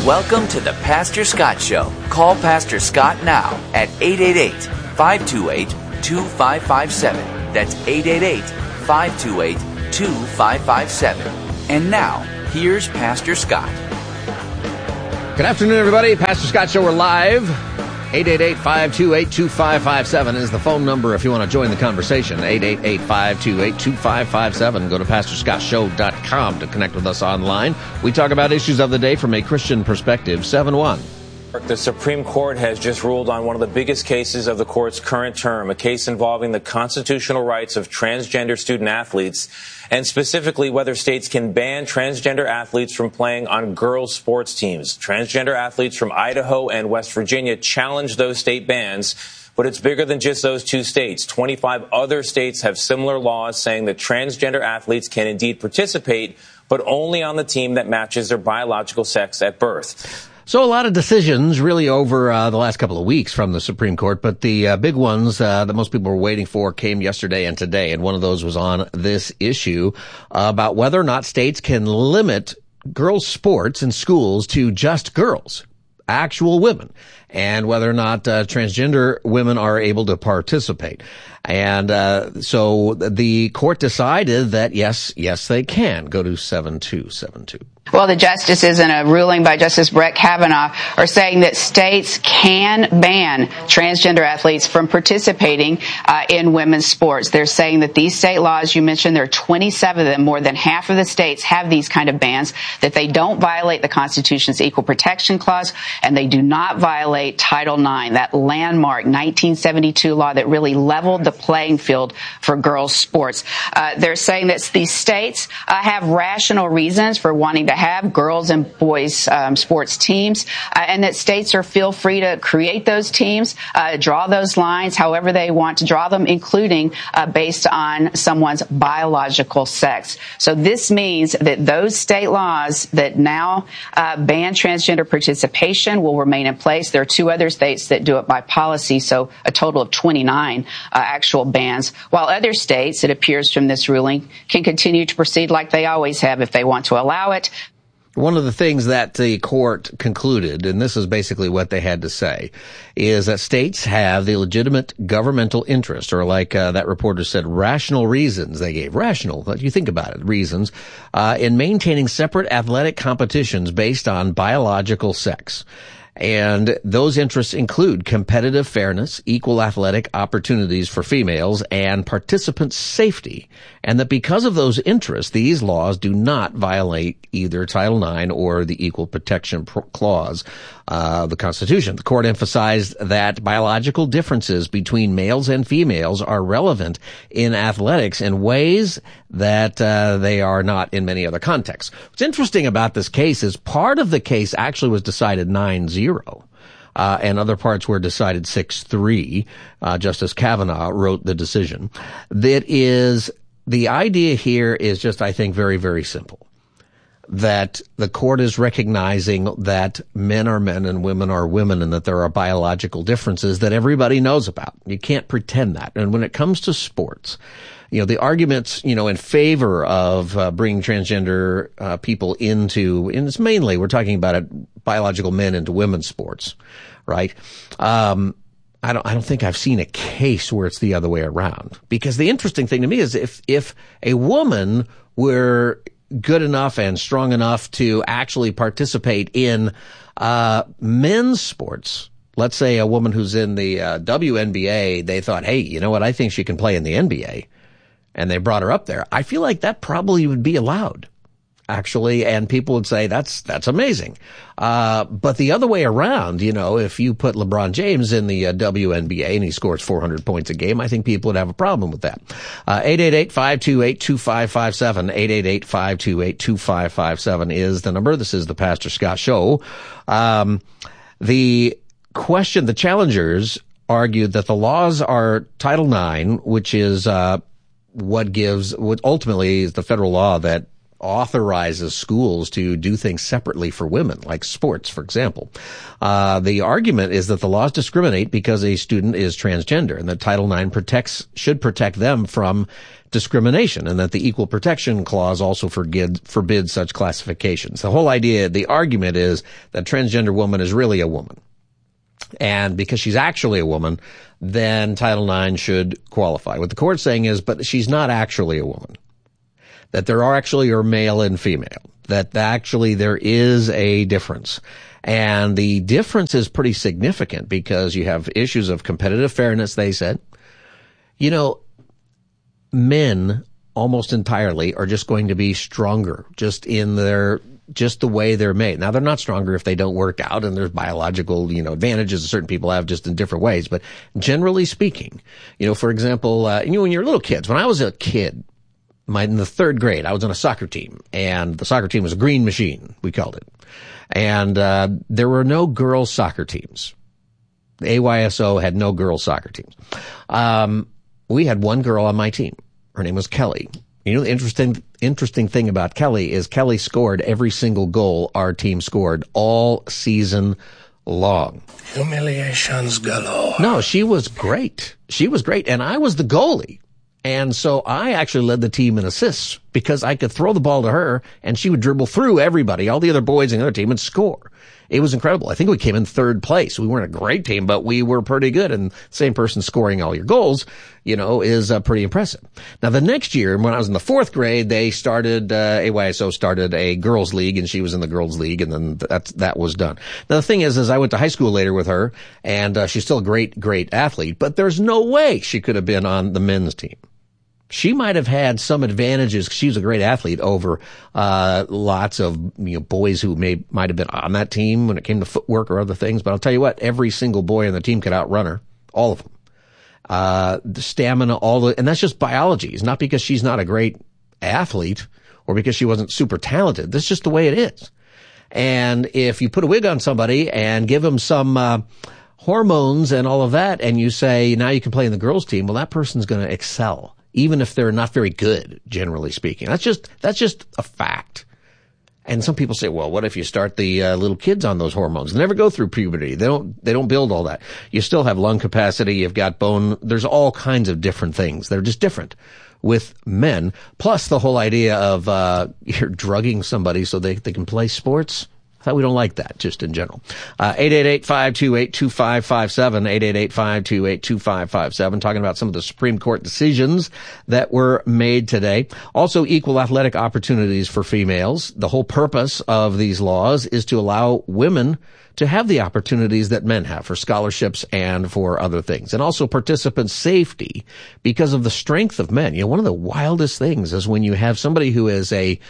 Welcome to the Pastor Scott Show. Call Pastor Scott now at 888-528-2557. That's 888-528-2557. And now, here's Pastor Scott. Good afternoon, everybody. Pastor Scott Show, we're live. 888-528-2557 is the phone number if you want to join the conversation. 888-528-2557. Go to PastorScottShow.com to connect with us online. We talk about issues of the day from a Christian perspective. 7-1. The Supreme Court has just ruled on one of the biggest cases of the court's current term, a case involving the constitutional rights of transgender student athletes, and specifically whether states can ban transgender athletes from playing on girls' sports teams. Transgender athletes from Idaho and West Virginia challenged those state bans, but it's bigger than just those two states. 25 other states have similar laws saying that transgender athletes can indeed participate, but only on the team that matches their biological sex at birth. So a lot of decisions really over the last couple of weeks from the Supreme Court, but the big ones that most people were waiting for came yesterday and today, and one of those was on this issue about whether or not states can limit girls' sports in schools to just girls, actual women, and whether or not transgender women are able to participate. And so the court decided that yes, they can. Go to 7272. Well, the justices in a ruling by Justice Brett Kavanaugh are saying that states can ban transgender athletes from participating in women's sports. They're saying that these state laws, you mentioned, there are 27 of them, more than half of the states have these kind of bans, that they don't violate the Constitution's Equal Protection Clause, and they do not violate Title IX, that landmark 1972 law that really leveled the playing field for girls' sports. They're saying that these states have rational reasons for wanting to have girls and boys sports teams, and that states feel free to create those teams, draw those lines however they want to draw them, including based on someone's biological sex. So this means that those state laws that now ban transgender participation will remain in place. There are two other states that do it by policy, so a total of 29 actual bans, while other states, it appears from this ruling, can continue to proceed like they always have if they want to allow it. One of the things that the court concluded, and this is basically what they had to say, is that states have the legitimate governmental interest, or like that reporter said, rational reasons they gave. Rational, but you think about it, reasons, in maintaining separate athletic competitions based on biological sex. And those interests include competitive fairness, equal athletic opportunities for females, and participant safety. And that because of those interests, these laws do not violate either Title IX or the Equal Protection Clause of the Constitution. The court emphasized that biological differences between males and females are relevant in athletics in ways that they are not in many other contexts. What's interesting about this case is part of the case actually was decided 9-0. And other parts were decided 6-3. Justice Kavanaugh wrote the decision. That is, the idea here is just, I think, very, very simple. That the court is recognizing that men are men and women are women, and that there are biological differences that everybody knows about. You can't pretend that. And when it comes to sports, the arguments, in favor of bringing transgender people into, and it's mainly, we're talking about biological men into women's sports, right? I don't think I've seen a case where it's the other way around. Because the interesting thing to me is if a woman were good enough and strong enough to actually participate in men's sports, let's say a woman who's in the WNBA, they thought, hey, you know what, I think she can play in the NBA. And they brought her up there. I feel like that probably would be allowed, actually, and people would say that's amazing. But the other way around, if you put LeBron James in the WNBA and he scores 400 points a game, I think people would have a problem with that. 888-528-2557, 888-528-2557 is the number. This is the Pastor Scott Show. The challengers argued that the laws are Title IX, which is what ultimately is the federal law that authorizes schools to do things separately for women, like sports, for example. The argument is that the laws discriminate because a student is transgender, and that Title IX should protect them from discrimination, and that the Equal Protection Clause also forbids such classifications. The whole idea, the argument is that transgender woman is really a woman. And because she's actually a woman, then Title IX should qualify. What the court's saying is, but she's not actually a woman. That there are male and female. That actually there is a difference. And the difference is pretty significant because you have issues of competitive fairness, they said. You know, men almost entirely are just going to be stronger just the way they're made. Now, they're not stronger if they don't work out, and there's biological, advantages that certain people have just in different ways. But generally speaking, for example, when you're little kids, when I was a kid, in the third grade, I was on a soccer team, and the soccer team was a green machine, we called it. And there were no girls' soccer teams. The AYSO had no girls' soccer teams. We had one girl on my team. Her name was Kelly. The interesting thing about Kelly is Kelly scored every single goal our team scored all season long. Humiliations galore. No, she was great. And I was the goalie. And so I actually led the team in assists because I could throw the ball to her and she would dribble through everybody, all the other boys in the other team, and score. It was incredible. I think we came in third place. We weren't a great team, but we were pretty good. And same person scoring all your goals, is pretty impressive. Now, the next year, when I was in the fourth grade, they started, AYSO started a girls' league, and she was in the girls' league, and then that was done. Now, the thing is I went to high school later with her, and she's still a great, great athlete, but there's no way she could have been on the men's team. She might have had some advantages. She was a great athlete over lots of boys who might have been on that team when it came to footwork or other things. But I'll tell you what, every single boy on the team could outrun her, all of them. The stamina, and that's just biology. It's not because she's not a great athlete or because she wasn't super talented. That's just the way it is. And if you put a wig on somebody and give them some hormones and all of that, and you say now you can play in the girls' team, well, that person's going to excel, even if they're not very good, generally speaking. That's just a fact. And some people say, well, what if you start the little kids on those hormones? They never go through puberty. They don't build all that. You still have lung capacity. You've got bone. There's all kinds of different things. They're just different with men. Plus the whole idea of you're drugging somebody so they can play sports. I thought we don't like that, just in general. 888-528-2557, 888-528-2557, talking about some of the Supreme Court decisions that were made today. Also, equal athletic opportunities for females. The whole purpose of these laws is to allow women to have the opportunities that men have for scholarships and for other things. And also participant safety because of the strength of men. One of the wildest things is when you have somebody who is a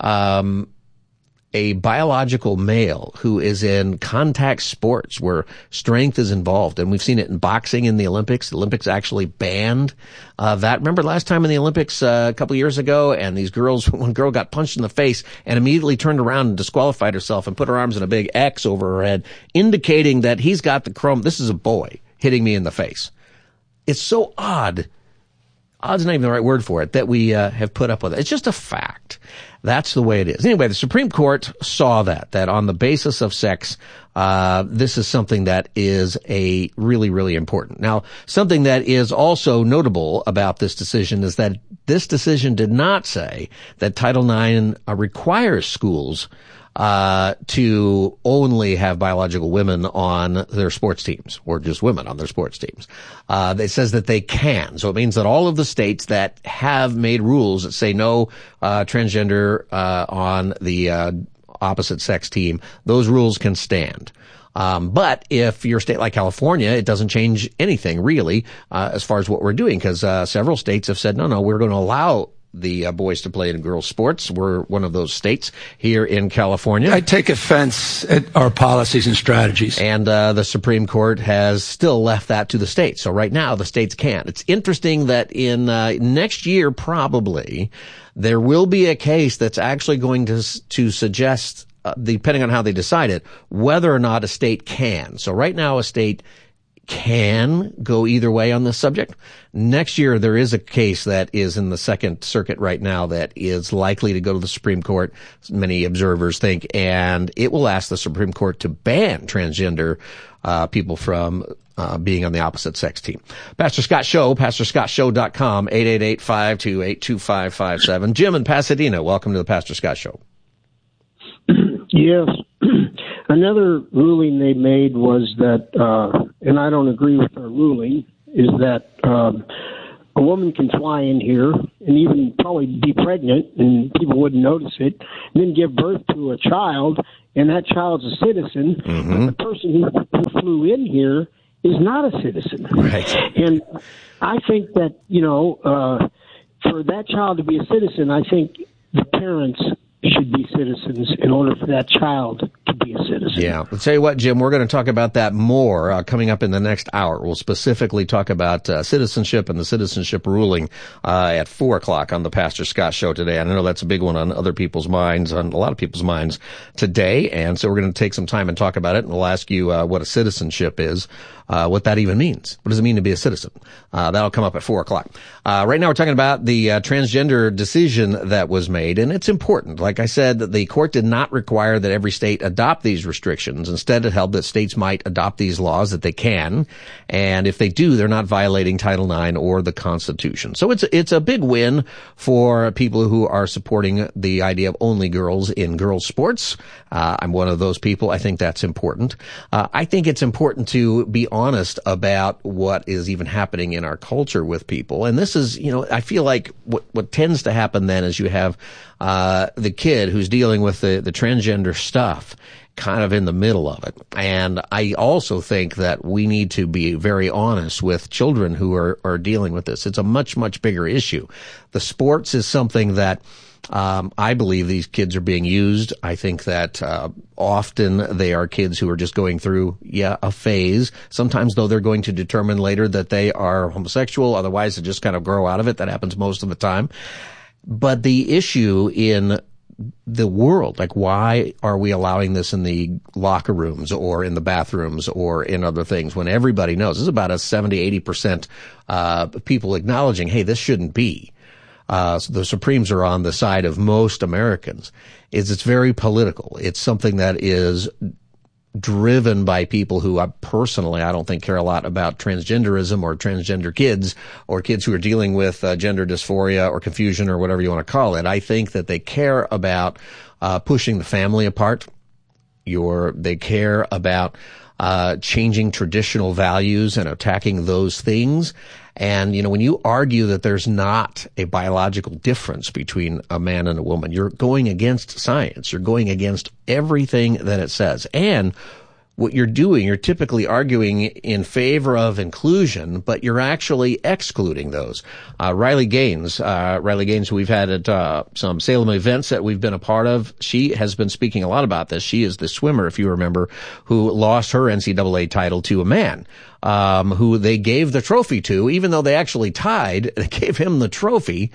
biological male who is in contact sports where strength is involved. And we've seen it in boxing in the Olympics. The Olympics actually banned that. Remember last time in the Olympics a couple of years ago, and one girl got punched in the face and immediately turned around and disqualified herself and put her arms in a big X over her head, indicating that he's got the chrome. This is a boy hitting me in the face. It's so odd. Odd's not even the right word for it, that we have put up with it. It's just a fact. That's the way it is. Anyway, the Supreme Court saw that on the basis of sex, this is something that is a really, really important. Now, something that is also notable about this decision is that this decision did not say that Title IX requires schools to only have biological women on their sports teams, or just women on their sports teams. It says that they can. So it means that all of the states that have made rules that say no transgender on the opposite sex team, those rules can stand. But if you're a state like California, it doesn't change anything really as far as what we're doing, because several states have said, no, we're going to allow the boys to play in girls' sports. We're one of those states here in California. I take offense at our policies and strategies. And the Supreme Court has still left that to the states. So right now, the states can't. It's interesting that in next year, probably, there will be a case that's actually going to suggest, depending on how they decide it, whether or not a state can. So right now, a state can go either way on this subject. Next year, there is a case that is in the Second Circuit right now that is likely to go to the Supreme Court, many observers think, and it will ask the Supreme Court to ban transgender people from being on the opposite sex team. Pastor Scott Show, PastorScottShow.com, 888-528-2557. Jim in Pasadena, welcome to the Pastor Scott Show. Yes. Another ruling they made was that, and I don't agree with their ruling, is that a woman can fly in here and even probably be pregnant and people wouldn't notice it, and then give birth to a child, and that child's a citizen. But the person who flew in here is not a citizen. Right. And I think that, for that child to be a citizen, I think the parents should be citizens in order for that child to be a citizen. Yeah. I'll tell you what, Jim, we're going to talk about that more coming up in the next hour. We'll specifically talk about citizenship and the citizenship ruling at 4 o'clock on the Pastor Scott Show today. I know that's a big one on other people's minds, on a lot of people's minds today. And so we're going to take some time and talk about it. And we'll ask you what a citizenship is, what that even means. What does it mean to be a citizen? That'll come up at 4 o'clock. Right now we're talking about the transgender decision that was made, and it's important. Like I said, the court did not require that every state adopt these restrictions. Instead, it held that states might adopt these laws, that they can, and if they do, they're not violating Title IX or the Constitution. So it's a big win for people who are supporting the idea of only girls in girls' sports. I'm one of those people. I think that's important. I think it's important to be honest about what is even happening in our culture with people. And this is, I feel like what tends to happen then is you have the kid who's dealing with the transgender stuff kind of in the middle of it. And I also think that we need to be very honest with children who are dealing with this. It's a much, much bigger issue. The sports is something that I believe these kids are being used. I think that often they are kids who are just going through, a phase. Sometimes, though, they're going to determine later that they are homosexual. Otherwise, they just kind of grow out of it. That happens most of the time. But the issue in the world, like why are we allowing this in the locker rooms or in the bathrooms or in other things when everybody knows? This is about a 70-80% people acknowledging, hey, this shouldn't be. So the Supremes are on the side of most Americans. It's very political. It's something that is driven by people who I don't think care a lot about transgenderism or transgender kids or kids who are dealing with gender dysphoria or confusion or whatever you want to call it. I think that they care about pushing the family apart. They care about changing traditional values and attacking those things. And, when you argue that there's not a biological difference between a man and a woman, you're going against science. You're going against everything that it says. And what you're doing, you're typically arguing in favor of inclusion, but you're actually excluding those. Riley Gaines, who we've had at some Salem events that we've been a part of, she has been speaking a lot about this. She is the swimmer, if you remember, who lost her NCAA title to a man. Who they gave the trophy to, even though they actually tied, they gave him the trophy.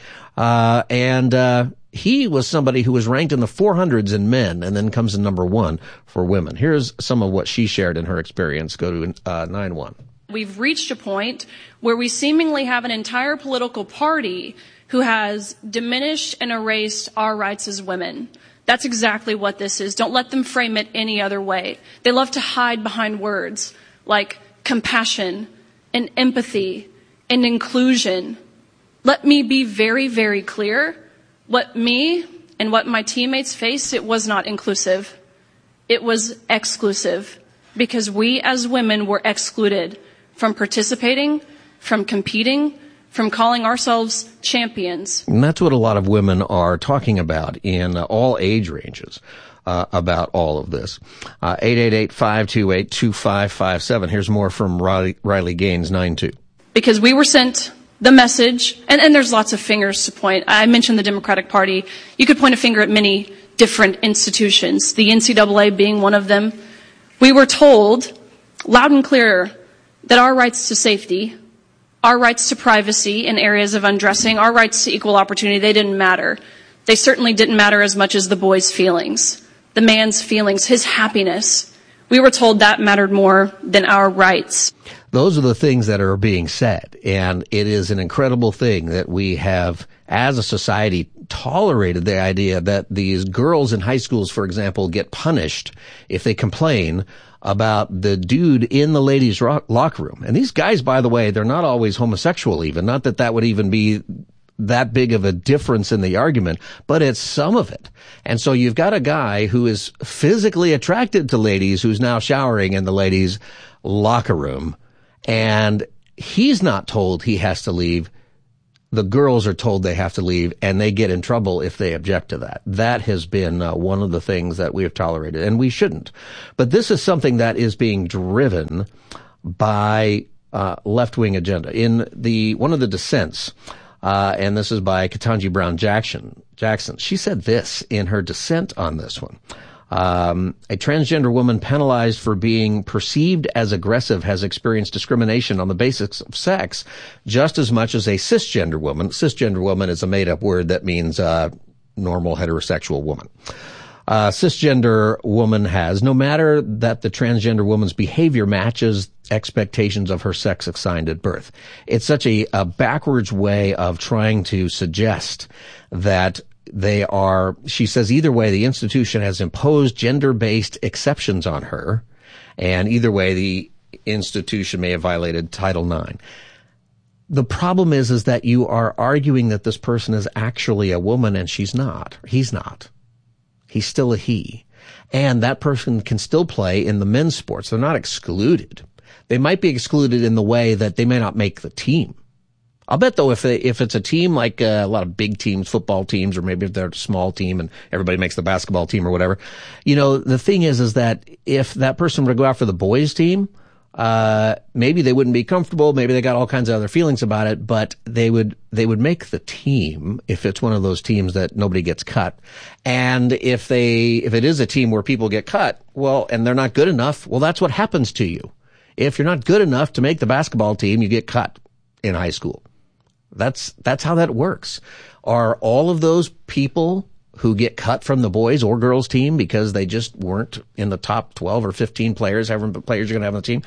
And he was somebody who was ranked in the 400s in men and then comes in number 1 for women. Here's some of what she shared in her experience. Go to 9-1. We've reached a point where we seemingly have an entire political party who has diminished and erased our rights as women. That's exactly what this is. Don't let them frame it any other way. They love to hide behind words like compassion and empathy and inclusion. Let me be very, very clear. What me and what my teammates faced, it was not inclusive. It was exclusive because we as women were excluded from participating, from competing, from calling ourselves champions. And that's what a lot of women are talking about in all age ranges. About all of this. 888-528-2557. Here's more from Riley Gaines, 9-2. Because we were sent the message, and there's lots of fingers to point. I mentioned the Democratic Party. You could point a finger at many different institutions, the NCAA being one of them. We were told loud and clear that our rights to safety, our rights to privacy in areas of undressing, our rights to equal opportunity, they didn't matter. They certainly didn't matter as much as the boy's feelings, the man's feelings, his happiness. We were told that mattered more than our rights. Those are the things that are being said. And it is an incredible thing that we have, as a society, tolerated the idea that these girls in high schools, for example, get punished if they complain about the dude in the ladies' locker room. And these guys, by the way, they're not always homosexual even. Not that that would even be that big of a difference in the argument, but it's some of it. And so you've got a guy who is physically attracted to ladies who's now showering in the ladies' locker room, and he's not told he has to leave. The girls are told they have to leave, and they get in trouble if they object to that. That has been one of the things that we have tolerated, and we shouldn't. But this is something that is being driven by left-wing agenda. In one of the dissents, and this is by Ketanji Brown Jackson, she said this in her dissent on this one. A transgender woman penalized for being perceived as aggressive has experienced discrimination on the basis of sex just as much as a cisgender woman. Cisgender woman is a made-up word that means normal heterosexual woman. Cisgender woman has, no matter that the transgender woman's behavior matches expectations of her sex assigned at birth. It's such a backwards way of trying to suggest that they are, she says, either way, the institution has imposed gender-based exceptions on her, and either way, the institution may have violated Title IX. The problem is that you are arguing that this person is actually a woman, and she's not. He's not. He's still a he. And that person can still play in the men's sports. They're not excluded. They might be excluded in the way that they may not make the team. I'll bet, though, if it's a team like a lot of big teams, football teams, or maybe if they're a small team and everybody makes the basketball team or whatever, the thing is that if that person were to go after the boys' team, maybe they wouldn't be comfortable. Maybe they got all kinds of other feelings about it, but they would make the team if it's one of those teams that nobody gets cut. And if it is a team where people get cut, well, and they're not good enough, well, that's what happens to you. If you're not good enough to make the basketball team, you get cut in high school. That's how that works. Are all of those people who get cut from the boys or girls team because they just weren't in the top 12 or 15 players, however many players you're going to have on the team,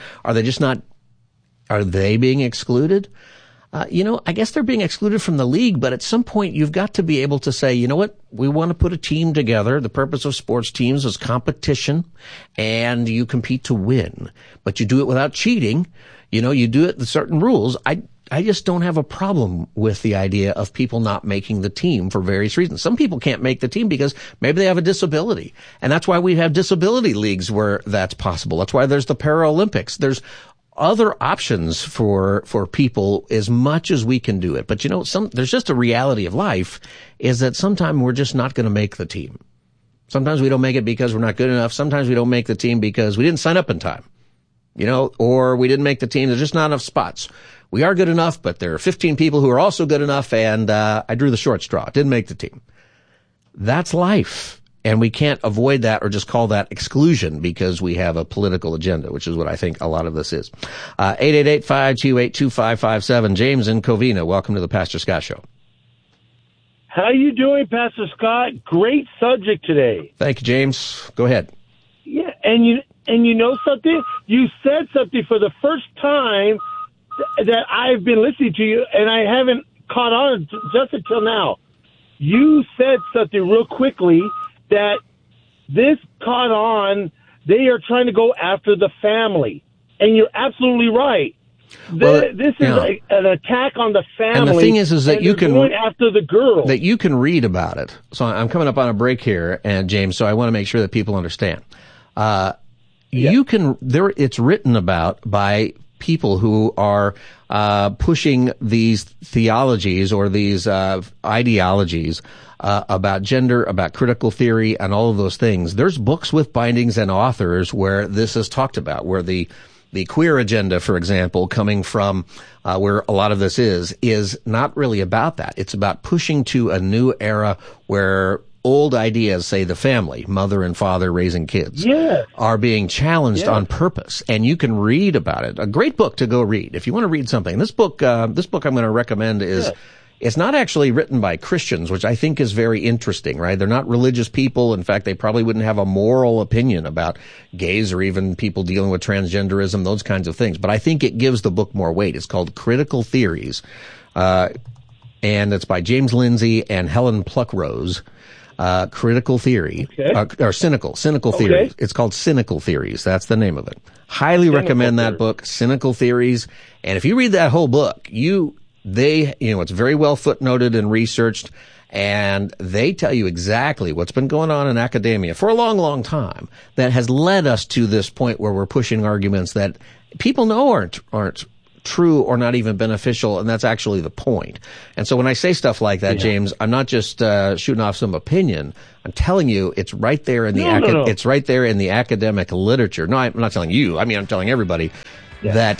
are they being excluded? I guess they're being excluded from the league, but at some point you've got to be able to say, you know what? We want to put a team together. The purpose of sports teams is competition, and you compete to win, but you do it without cheating. You do it with certain rules. I just don't have a problem with the idea of people not making the team for various reasons. Some people can't make the team because maybe they have a disability. And that's why we have disability leagues where that's possible. That's why there's the Paralympics. There's other options for people as much as we can do it. But there's just a reality of life is that sometimes we're just not going to make the team. Sometimes we don't make it because we're not good enough. Sometimes we don't make the team because we didn't sign up in time. Or we didn't make the team. There's just not enough spots. We are good enough, but there are 15 people who are also good enough, and I drew the short straw. Didn't make the team. That's life, and we can't avoid that or just call that exclusion because we have a political agenda, which is what I think a lot of this is. 888-528-2557. James in Covina, welcome to the Pastor Scott Show. How you doing, Pastor Scott? Great subject today. Thank you, James. Go ahead. Yeah, and you know something? You said something for the first time that I've been listening to you, and I haven't caught on just until now. You said something real quickly that this caught on. They are trying to go after the family, and you're absolutely right. This is an attack on the family. And the thing is that you can going after the girl. That you can read about it. So I'm coming up on a break here, and James, so I want to make sure that people understand. It's written about by people who are pushing these theologies or these ideologies about gender, about critical theory, and all of those things. There's books with bindings and authors where this is talked about, where the queer agenda, for example, coming from where a lot of this is not really about that. It's about pushing to a new era where old ideas, say the family, mother and father raising kids, are being challenged on purpose. And you can read about it. A great book to go read if you want to read something. This book I'm going to recommend is It's not actually written by Christians, which I think is very interesting, right? They're not religious people. In fact, they probably wouldn't have a moral opinion about gays or even people dealing with transgenderism, those kinds of things. But I think it gives the book more weight. It's called Critical Theories, and it's by James Lindsay and Helen Pluckrose. Critical Theory, or Cynical Theories. It's called Cynical Theories. That's the name of it. Highly recommend that book, Cynical Theories. And if you read that whole book, it's very well footnoted and researched, and they tell you exactly what's been going on in academia for a long, long time that has led us to this point where we're pushing arguments that people know aren't true or not even beneficial, and that's actually the point. And so when I say stuff like that, James, I'm not just shooting off some opinion. I'm telling you, it's right there in the it's right there in the academic literature. No, I'm not telling you. I mean, I'm telling everybody that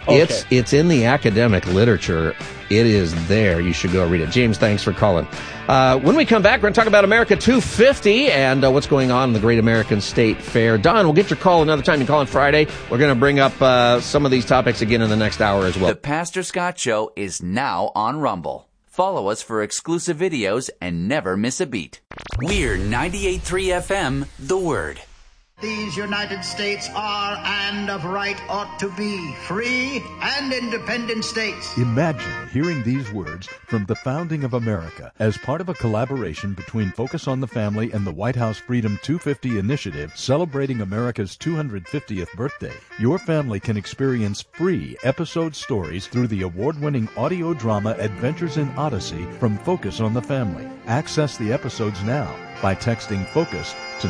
it's in the academic literature. It is there. You should go read it. James, thanks for calling. When we come back, we're going to talk about America 250 and what's going on in the Great American State Fair. Don, we'll get your call another time. You call on Friday. We're going to bring up some of these topics again in the next hour as well. The Pastor Scott Show is now on Rumble. Follow us for exclusive videos and never miss a beat. We're 98.3 FM, The Word. These United States are and of right ought to be free and independent states. Imagine hearing these words from the founding of America as part of a collaboration between Focus on the Family and the White House Freedom 250 initiative celebrating America's 250th birthday. Your family can experience free episode stories through the award-winning audio drama Adventures in Odyssey from Focus on the Family. Access the episodes now by texting FOCUS to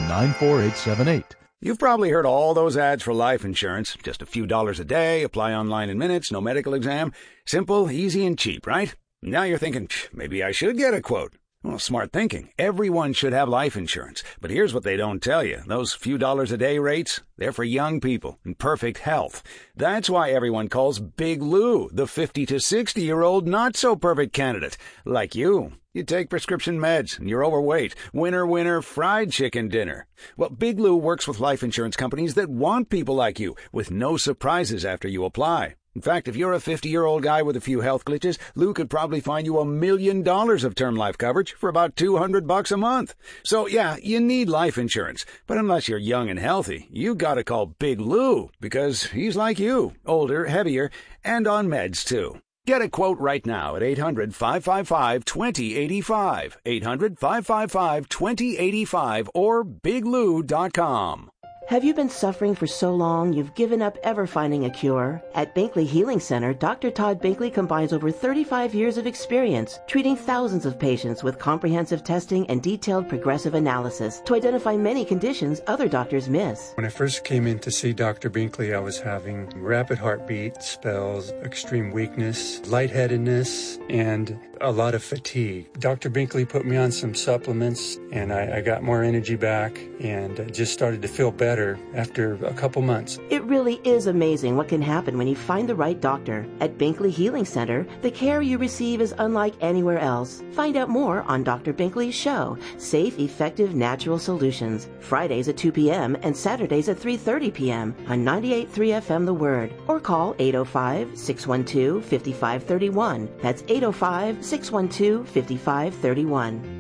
94878. You've probably heard all those ads for life insurance. Just a few dollars a day, apply online in minutes, no medical exam. Simple, easy, and cheap, right? Now you're thinking, maybe I should get a quote. Well, smart thinking. Everyone should have life insurance. But here's what they don't tell you. Those few dollars a day rates, they're for young people in perfect health. That's why everyone calls Big Lou the 50 to 60-year-old not-so-perfect candidate. Like you. You take prescription meds, and you're overweight. Winner, winner, fried chicken dinner. Well, Big Lou works with life insurance companies that want people like you, with no surprises after you apply. In fact, if you're a 50-year-old guy with a few health glitches, Lou could probably find you $1 million of term life coverage for about $200 a month. So, yeah, you need life insurance. But unless you're young and healthy, you gotta call Big Lou, because he's like you, older, heavier, and on meds, too. Get a quote right now at 800-555-2085, 800-555-2085, or biglou.com. Have you been suffering for so long you've given up ever finding a cure? At Binkley Healing Center, Dr. Todd Binkley combines over 35 years of experience treating thousands of patients with comprehensive testing and detailed progressive analysis to identify many conditions other doctors miss. When I first came in to see Dr. Binkley, I was having rapid heartbeat, spells, extreme weakness, lightheadedness, and a lot of fatigue. Dr. Binkley put me on some supplements, and I got more energy back and just started to feel better after a couple months. It really is amazing what can happen when you find the right doctor. At Binkley Healing Center, the care you receive is unlike anywhere else. Find out more on Dr. Binkley's show, Safe, Effective, Natural Solutions, Fridays at 2 p.m. and Saturdays at 3:30 p.m. on 98.3 FM The Word, or call 805-612-5531. That's 805-612-5531.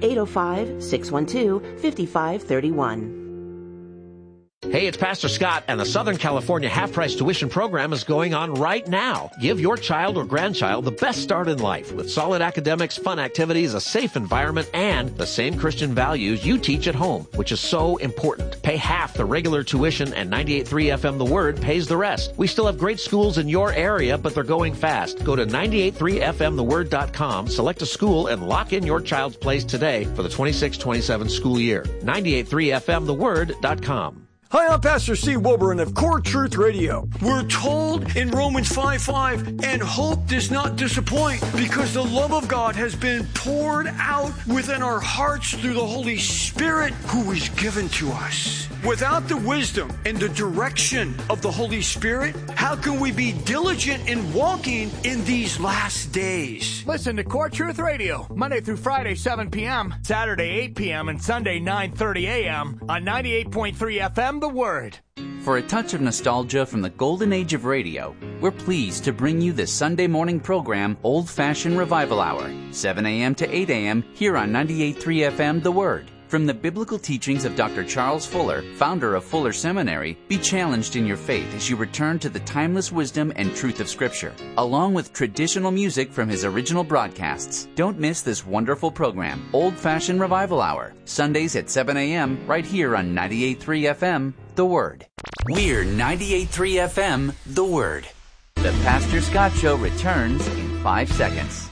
805-612-5531. Hey, it's Pastor Scott, and the Southern California half-price tuition program is going on right now. Give your child or grandchild the best start in life with solid academics, fun activities, a safe environment, and the same Christian values you teach at home, which is so important. Pay half the regular tuition, and 98.3 FM The Word pays the rest. We still have great schools in your area, but they're going fast. Go to 98.3fmtheword.com, select a school, and lock in your child's place today for the 26-27 school year. 98.3fmtheword.com. Hi, I'm Pastor Steve Wilburn of Core Truth Radio. We're told in Romans 5:5, and hope does not disappoint because the love of God has been poured out within our hearts through the Holy Spirit who is given to us. Without the wisdom and the direction of the Holy Spirit, how can we be diligent in walking in these last days? Listen to Core Truth Radio, Monday through Friday, 7 p.m., Saturday, 8 p.m., and Sunday, 9:30 a.m. on 98.3 FM, The Word. For a touch of nostalgia from the golden age of radio, we're pleased to bring you the Sunday morning program Old Fashioned Revival Hour, 7 a.m. to 8 a.m. here on 98.3 FM The Word. From the biblical teachings of Dr. Charles Fuller, founder of Fuller Seminary, be challenged in your faith as you return to the timeless wisdom and truth of Scripture, along with traditional music from his original broadcasts. Don't miss this wonderful program, Old Fashioned Revival Hour, Sundays at 7 a.m. right here on 98.3 FM, The Word. We're 98.3 FM, The Word. The Pastor Scott Show returns in 5 seconds.